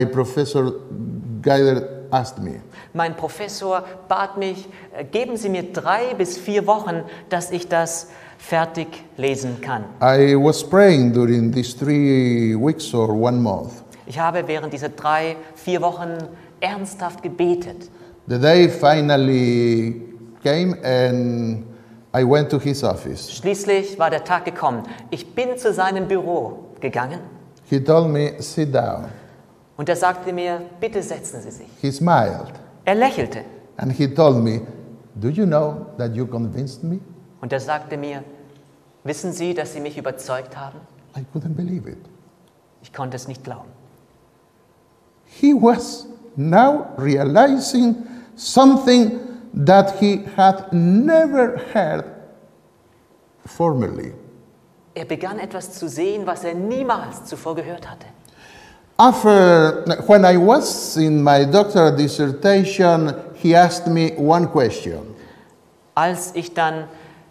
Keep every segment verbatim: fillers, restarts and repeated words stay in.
Professor Geider asked me, Mein Professor bat mich, äh, geben Sie mir drei bis vier Wochen, dass ich das fertig lesen kann. I was praying during these three weeks or one month. Ich habe während dieser drei, vier Wochen ernsthaft gebetet. The day finally came and I went to his office. Schließlich war der Tag gekommen. Ich bin zu seinem Büro gegangen He told me, sit down. und er sagte mir, bitte setzen Sie sich. He smiled Er lächelte and he told me, do you know that you convinced me? und er sagte mir, wissen Sie, dass Sie mich überzeugt haben? I couldn't believe it. Ich konnte es nicht glauben. He was now realizing something that he had never heard formerly. Er begann etwas zu sehen, was er niemals zuvor gehört hatte. After, when I was in my doctoral dissertation, he asked me one question. Als ich dann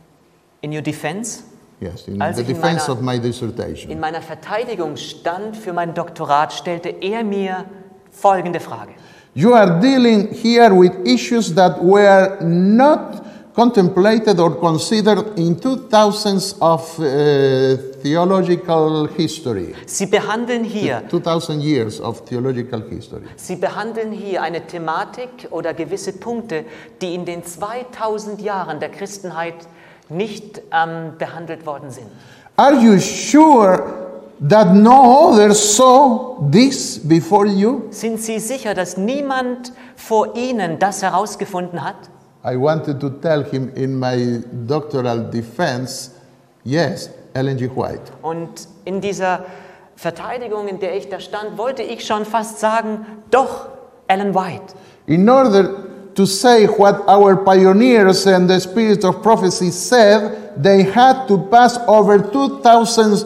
in your defense, Yes, in Als the ich in defense meiner- of my dissertation. in meiner Verteidigung stand für mein Doktorat, stellte er mir folgende Frage. You are dealing here with issues that were not contemplated or considered in two thousands of uh, theological history. Sie behandeln hier, two thousand years of theological history. Sie behandeln hier eine Thematik oder gewisse Punkte, die in den zweitausend Jahren der Christenheit nicht ähm, behandelt worden sind. Are you sure that no others saw this before you? Sind Sie sicher, dass niemand vor Ihnen das herausgefunden hat? I wanted to tell him in my doctoral defense, yes, Ellen G. White. Und in dieser Verteidigung, in der ich da stand, wollte ich schon fast sagen, doch, Ellen White. In order to say what our pioneers and the spirit of prophecy said, they had to pass over two thousand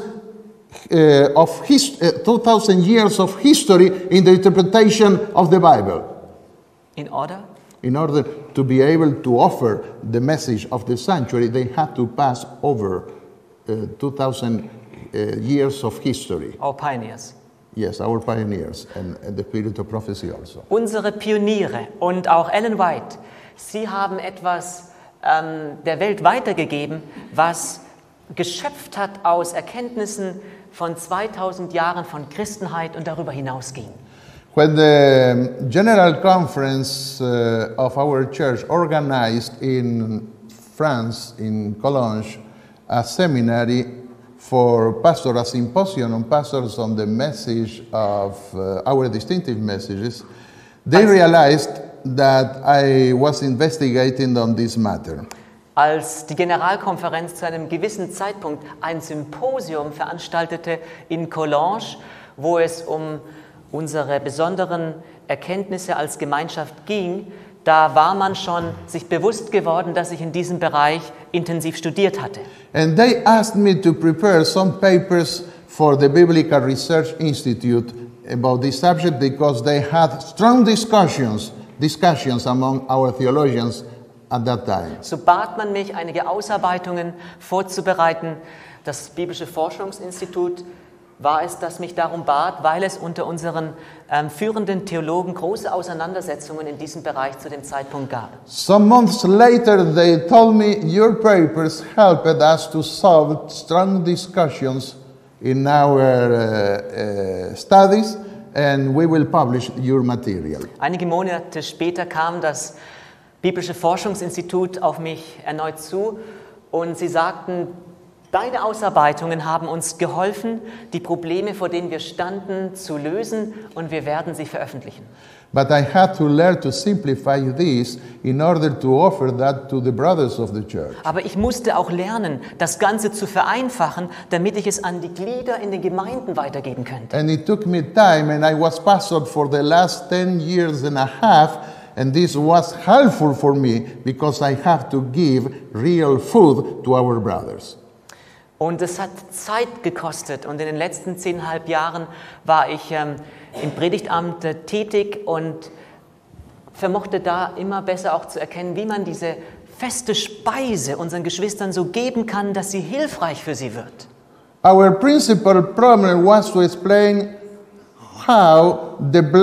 uh, of his, uh, two thousand years of history in the interpretation of the Bible, In order? in order to be able to offer the message of the sanctuary. They had to pass over uh, two thousand uh, years of history. Our pioneers. Yes, our pioneers and, and the spirit of prophecy also. Unsere Pioniere und auch Ellen White, sie haben etwas ähm, der Welt weitergegeben, was geschöpft hat aus Erkenntnissen von zweitausend Jahren von Christenheit und darüber hinausging. When the General Conference uh, of our church organized in France, in Cologne, a seminary for pastors, a symposium on pastors on the message of uh, our distinctive messages, they realized that I was investigating on this matter. Als die Generalkonferenz zu einem gewissen Zeitpunkt ein Symposium veranstaltete in Collonges, wo es um unsere besonderen Erkenntnisse als Gemeinschaft ging, da war man schon sich bewusst geworden, dass ich in diesem Bereich intensiv studiert hatte. And they asked me to prepare some papers for the Biblical Research Institute about this subject because they had strong discussions, discussions among our theologians at that time. So bat man mich, einige Ausarbeitungen vorzubereiten. Das Biblische Forschungsinstitut war es, das mich darum bat, weil es unter unseren ähm, führenden Theologen große Auseinandersetzungen in diesem Bereich zu dem Zeitpunkt gab. Some months later, they told me, your papers helped us to solve strong discussions in our uh, uh, studies, and we will publish your material. Einige Monate später kam das Biblische Forschungsinstitut auf mich erneut zu und sie sagten, deine Ausarbeitungen haben uns geholfen, die Probleme, vor denen wir standen, zu lösen und wir werden sie veröffentlichen. But I had to learn to simplify this in order to offer that to the brothers of the church. Aber ich musste auch lernen, das Ganze zu vereinfachen, damit ich es an die Glieder in den Gemeinden weitergeben könnte. And it took me time, and I was pastored for the last ten years and a half, and this was helpful for me because I have to give real food to our brothers. Und es hat Zeit gekostet und in den letzten zehneinhalb Jahren war ich ähm, im Predigtamt äh, tätig und vermochte da immer besser auch zu erkennen, wie man diese feste Speise unseren Geschwistern so geben kann, dass sie hilfreich für sie wird. Our principal problem was to explain how the